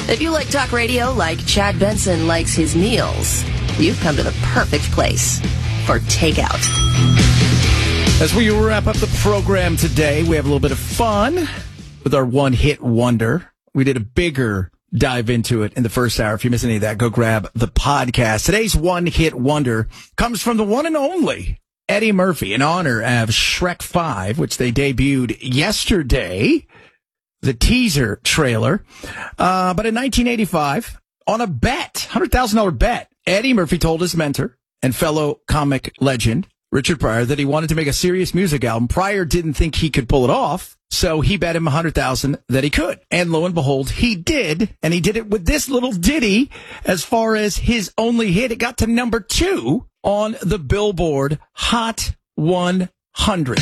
If you like talk radio like Chad Benson likes his meals, you've come to the perfect place for Takeout. As we wrap up the program today, we have a little bit of fun with our one-hit wonder. We did a bigger dive into it in the first hour. If you missed any of that, go grab the podcast. Today's one-hit wonder comes from the one and only Eddie Murphy in honor of Shrek 5, which they debuted yesterday, the teaser trailer. But in 1985, on a bet, $100,000 bet, Eddie Murphy told his mentor and fellow comic legend, Richard Pryor, that he wanted to make a serious music album. Pryor didn't think he could pull it off, so he bet him $100,000 that he could. And lo and behold, he did, and he did it with this little ditty as far as his only hit. It got to number 2 on the Billboard Hot 100.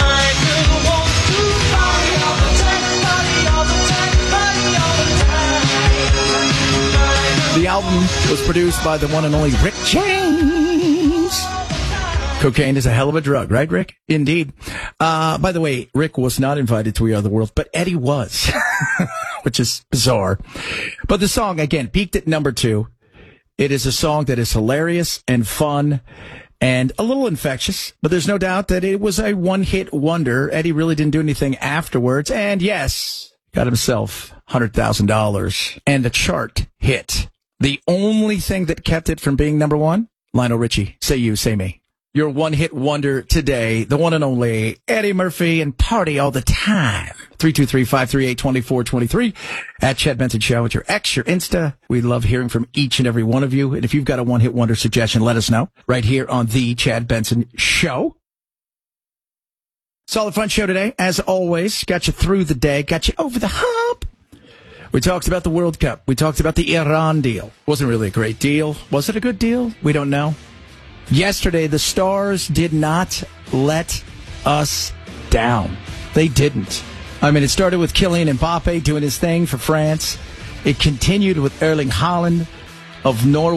The album was produced by the one and only Rick James. Cocaine is a hell of a drug, right, Rick? Indeed. By the way, Rick was not invited to We Are the World, but Eddie was, which is bizarre. But the song, again, peaked at number 2. It is a song that is hilarious and fun and a little infectious, but there's no doubt that it was a one-hit wonder. Eddie really didn't do anything afterwards, and yes, got himself $100,000 and a chart hit. The only thing that kept it from being number 1, Lionel Richie, say you, say me. Your one-hit wonder today, the one and only Eddie Murphy, and party all the time. 323-538-2423 at Chad Benson Show. It's your X, your Insta. We love hearing from each and every one of you. And if you've got a one-hit wonder suggestion, let us know right here on the Chad Benson Show. Solid fun show today. As always, got you through the day, got you over the hump. We talked about the World Cup. We talked about the Iran deal. Wasn't really a great deal. Was it a good deal? We don't know. Yesterday, the Stars did not let us down. They didn't. I mean, it started with Kylian Mbappe doing his thing for France. It continued with Erling Haaland of Norway.